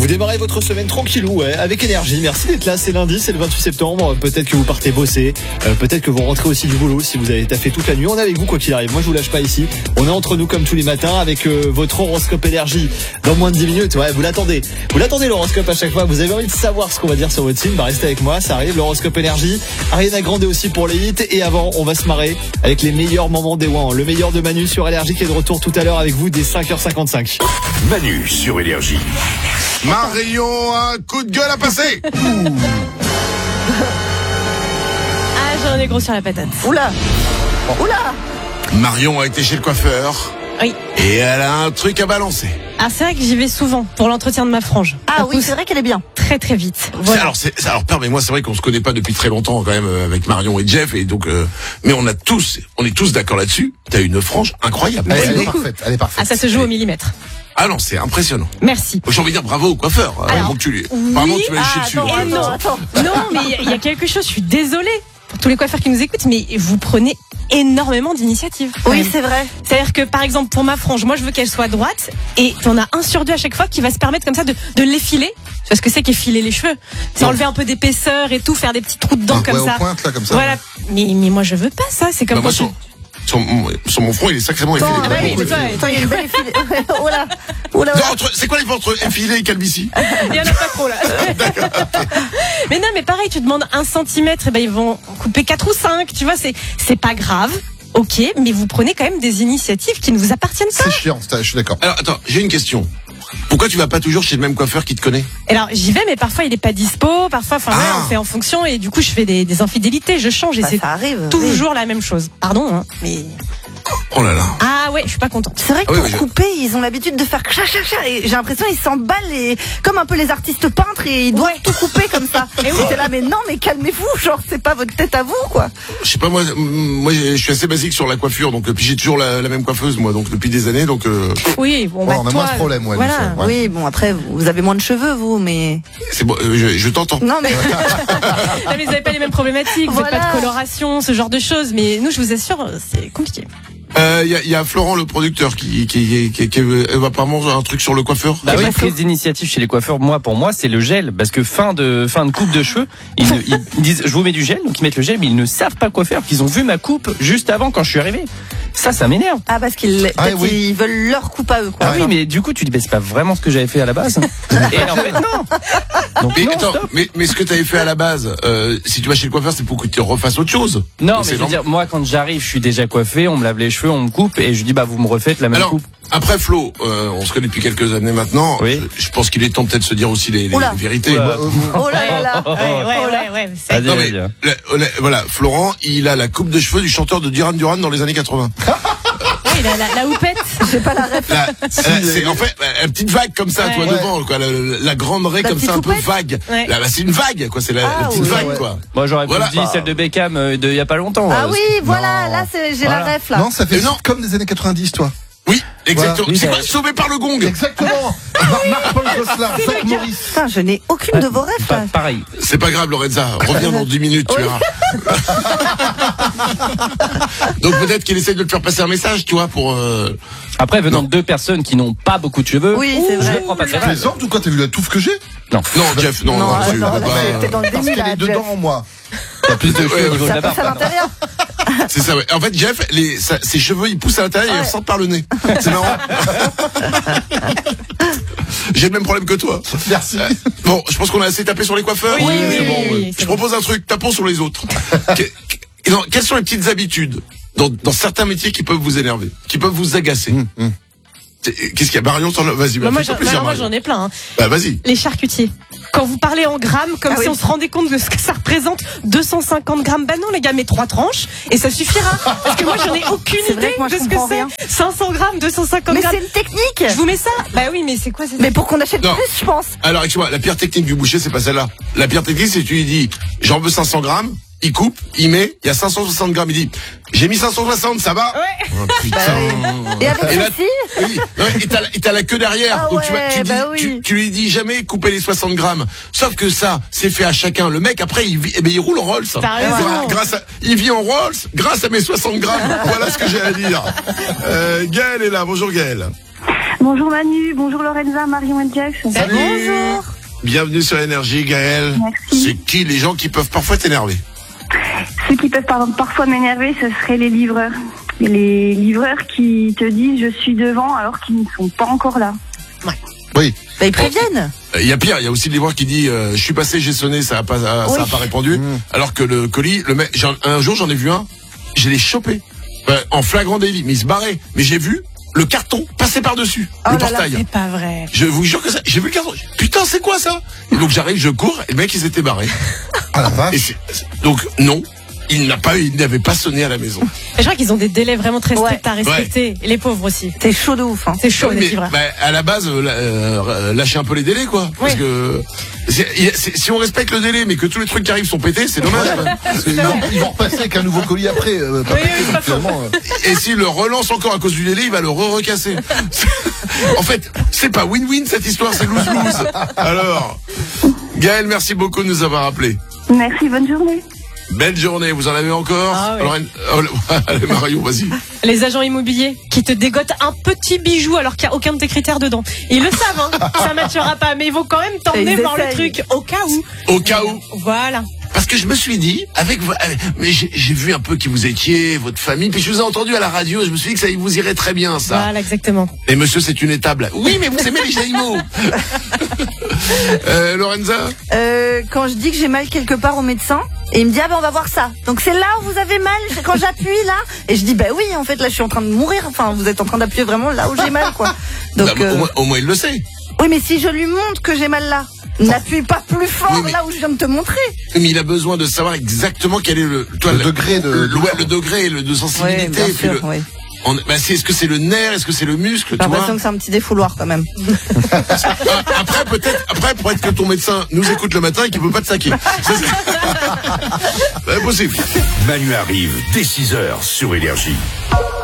Vous démarrez votre semaine tranquillou, ouais, avec énergie. Merci d'être là, c'est lundi, c'est le 28 septembre. Peut-être que vous partez bosser, peut-être que vous rentrez aussi du boulot si vous avez taffé toute la nuit. On est avec vous quoi qu'il arrive, moi je vous lâche pas ici. On est entre nous comme tous les matins avec votre horoscope énergie dans moins de 10 minutes. Ouais, vous l'attendez l'horoscope à chaque fois. Vous avez envie de savoir ce qu'on va dire sur votre signe, bah restez avec moi, ça arrive, l'horoscope énergie. Ariana Grande aussi pour les hits. Et avant, on va se marrer avec les meilleurs moments des One. Le meilleur de Manu sur Énergie qui est de retour tout à l'heure avec vous dès 5h55. Manu sur Énergie. Marion, un coup de gueule à passer. Ah, j'en ai gros sur la patate. Oula. Marion a été chez le coiffeur. Oui. Et elle a un truc à balancer. Ah, c'est vrai que j'y vais souvent pour l'entretien de ma frange. Ah Ça oui, pousse c'est vrai qu'elle est bien. très très vite. Voilà. Alors permets-moi, c'est vrai qu'on se connaît pas depuis très longtemps quand même avec Marion et Jeff et donc mais on est tous d'accord là-dessus. T'as une frange incroyable. Elle est parfaite. Ah, ça se joue au millimètre. Ah non, c'est impressionnant. Merci. J'ai envie de dire bravo au coiffeur. Apparemment tu lui chier dessus. Non, mais il y a quelque chose, je suis désolée pour tous les coiffeurs qui nous écoutent, mais vous prenez énormément d'initiatives. Oui, c'est vrai. C'est-à-dire que, par exemple, pour ma frange, moi, je veux qu'elle soit droite, et t'en as 1 sur 2 à chaque fois qui va se permettre comme ça de l'effiler. Tu vois ce que c'est qu'effiler les cheveux? C'est enlever un peu d'épaisseur et tout, faire des petits trous dedans comme ça. Pointe, là, comme ça. Voilà. Mais moi, je veux pas ça. C'est comme Moi, quand sur mon front, il est sacrément effilé. Ah bah oui, c'est toi, Attends, il y a une belle effilée. Oula. Non, c'est quoi les entre effilé et calvitie? il y en a pas trop là. Mais non, mais pareil, tu demandes 1 centimètre, et ben ils vont couper 4 ou 5. Tu vois, c'est pas grave. Ok, mais vous prenez quand même des initiatives qui ne vous appartiennent pas. C'est chiant, je suis d'accord. Alors attends, j'ai une question. Pourquoi tu vas pas toujours chez le même coiffeur qui te connaît? Alors j'y vais, mais parfois il est pas dispo, parfois, on fait en fonction, et du coup je fais des infidélités, je change, et Bah, c'est ça arrive. toujours la même chose. Pardon, hein, mais Oh là là. ah ouais, je suis pas contente. C'est vrai que Ah oui, pour couper, ils ont l'habitude de faire chat, et j'ai l'impression qu'ils s'emballent comme un peu les artistes peintres et ils doivent tout couper comme ça. Et t'es là, mais non, mais calmez-vous, genre c'est pas votre tête à vous, quoi. Je sais pas, moi je suis assez basique sur la coiffure, donc puis j'ai toujours la même coiffeuse moi, donc depuis des années, donc Oui, bon, Ouais, on a toi, moins ce problème, ouais, voilà. Michel, ouais. Oui, bon après vous avez moins de cheveux, vous, mais c'est bon, je t'entends. non mais Non, mais vous avez pas les mêmes problématiques, vous Voilà. avez pas de coloration, ce genre de choses, mais nous, je vous assure, c'est compliqué. Il y a Florent le producteur qui va pas manger un truc sur le coiffeur. Bah oui, prise d'initiative chez les coiffeurs, pour moi, c'est le gel. Parce que fin de coupe de cheveux, ils disent, je vous mets du gel, donc ils mettent le gel, mais ils ne savent pas quoi faire, qu'ils ont vu ma coupe juste avant quand je suis arrivé. Ça m'énerve. ah parce qu'ils ils veulent leur coupe à eux, quoi. Ah oui, mais du coup, tu dis, c'est pas vraiment ce que j'avais fait à la base. Et en fait, non. Donc, Mais non, attends, stop. mais ce que t'avais fait à la base, si tu vas chez le coiffeur, c'est pour que tu refasses autre chose. Non, Donc, mais je veux dire, moi, quand j'arrive, je suis déjà coiffé, on me lave les cheveux, on me coupe, et je dis, vous me refaites la même Alors, coupe. après Flo, on se connaît depuis quelques années maintenant. Oui. Je pense qu'il est temps peut-être de se dire aussi les Oula. vérités. Oula. Oh là là. Ouais. c'est- Non, mais, voilà, Florent, il a la coupe de cheveux du chanteur de Duran Duran dans les années 80. Oui, la houppette. J'ai pas la ref. C'est en fait une petite vague comme ça, Ouais. toi devant, quoi, la grande raie La comme petite ça, un peu houppette. vague. Ouais. Là, c'est une vague, quoi. C'est la petite oui, vague, ouais. quoi. Moi, j'aurais Voilà. dit celle de Beckham de il y a pas longtemps. Ah oui, voilà, Non. là j'ai Voilà. la ref là. Non, ça fait Mais non. comme des années 90, toi. Oui, exactement. Voilà. C'est quoi, sauvé par le gong. Exactement. Marc-Paul Gosselin, Zach Morris. Putain, je n'ai aucune de vos refs là. Pareil. C'est pas grave, Lorenza. Reviens dans 10 minutes, tu verras. Donc peut-être qu'il essaie de te faire passer un message, tu vois, pour. Après, venant de 2 personnes qui n'ont pas beaucoup de cheveux, Oui, c'est je vrai. ne prends pas très Tu mal. plaisantes ou quoi? T'as vu la touffe que j'ai? Non, Jeff, non, Non, tu attends, peux pas. t'es dans le Parce déni qu'elle là, est Jeff. dedans en moi. T'as plus de cheveux Ouais, au niveau de Ça la passe à barbe. l'intérieur. C'est ça, ouais. En fait, Jeff, ses cheveux, ils poussent à l'intérieur et ils ressortent par le nez. C'est marrant. J'ai le même problème que toi. Merci. Bon, je pense qu'on a assez tapé sur les coiffeurs. Oui, C'est bon, oui, ouais. c'est Je bon. propose un truc, tapons sur les autres. Quelles sont les petites habitudes dans certains métiers qui peuvent vous énerver, qui peuvent vous agacer? Qu'est-ce qu'il y a? Marion, vas-y, Moi, fais-toi plaisir, moi, Marion. j'en ai plein. Hein. Bah, vas-y. Les charcutiers. Quand vous parlez en grammes, comme Ah si oui. on se rendait compte de ce que ça représente, 250 grammes. Bah non, les gars, mais 3 tranches, et ça suffira. Parce que moi, j'en ai aucune C'est vrai idée que moi, je de ce que comprends c'est. rien. 500 grammes, 250 Mais grammes. c'est une technique. Je vous mets ça? Bah oui, mais c'est quoi Mais pour qu'on achète Non. plus, je pense. Alors, excuse-moi, la pire technique du boucher, c'est pas celle-là. La pire technique, c'est que tu lui dis, j'en veux 500 grammes, il coupe, il met, il y a 560 grammes, il dit, j'ai mis 560, ça va? Ouais. Oh, putain. Et avec Et là, celle-ci, oui, non, et t'as la queue derrière. Ah Donc ouais, tu dis, bah oui. tu lui dis jamais couper les 60 grammes. Sauf que ça, c'est fait à chacun. Le mec, après, il roule en Rolls. T'as raison. Il vit en Rolls grâce à mes 60 grammes. Voilà ce que j'ai à dire. Gaël est là. Bonjour Gaël. Bonjour Manu, bonjour Lorenza, Marion et Jax. Salut. Bonjour. Bienvenue sur Énergie, Gaël. Merci. C'est qui les gens qui peuvent parfois t'énerver? Ceux qui peuvent parfois m'énerver, ce seraient les livreurs. Les livreurs qui te disent je suis devant alors qu'ils ne sont pas encore là. Oui. Bah, ils préviennent. Il y a pire, il y a aussi le livreur qui dit je suis passé, j'ai sonné, ça a pas répondu. Alors que le colis, un jour j'en ai vu un, je l'ai chopé en flagrant délit, mais il se barrait. Mais j'ai vu le carton passer par-dessus le portail. C'est pas vrai. Je vous jure que ça, j'ai vu le carton. Putain, c'est quoi ça? Et donc j'arrive, je cours, et le mec il s'était barré. Ah la vache. Donc non, il n'avait pas sonné à la maison. Et je crois qu'ils ont des délais vraiment très stricts à respecter. Et les pauvres aussi. C'est chaud de ouf. Hein. C'est chaud, les Mais, livreurs. à la base, lâchez un peu les délais, quoi. Parce que si on respecte le délai, mais que tous les trucs qui arrivent sont pétés, c'est dommage. Ils vont repasser avec un nouveau colis après. Pas pété, c'est pas faux. finalement. Et s'il le relance encore à cause du délai, il va le recasser. En fait, c'est pas win-win cette histoire, c'est lose-lose. Alors, Gaël, merci beaucoup de nous avoir appelés. Merci, bonne journée. Belle journée, vous en avez encore? Ah oui. Allez, Marion, vas-y. Les agents immobiliers qui te dégotent un petit bijou alors qu'il n'y a aucun de tes critères dedans. Ils le savent, hein. Ça ne matchera pas, mais ils vont quand même t'emmener Ils voir le essayent. truc au cas où. Au cas où. Voilà. Parce que je me suis dit, mais j'ai vu un peu qui vous étiez, votre famille, puis je vous ai entendu à la radio, je me suis dit que ça vous irait très bien, ça. Voilà, exactement. Et monsieur, c'est une étable. Oui, mais vous aimez les animaux. Lorenza? Quand je dis que j'ai mal quelque part au médecin, et il me dit on va voir ça. Donc c'est là où vous avez mal, c'est quand j'appuie là. Et je dis oui, en fait là je suis en train de mourir. Enfin vous êtes en train d'appuyer vraiment là où j'ai mal quoi. Donc Non, au moins il le sait. oui mais si je lui montre que j'ai mal là, n'appuie pas plus fort Oui, mais- là où je viens de te montrer. Mais il a besoin de savoir exactement quel est le degré de le degré de sensibilité. Ouais, bien et puis sûr, oui. est-ce que c'est le nerf, est-ce que c'est le muscle, J'ai tu vois? l'impression que c'est un petit défouloir quand même. Après, pour être que ton médecin nous écoute le matin et qu'il peut pas te saquer. C'est possible. Manu arrive dès 6h sur Énergie.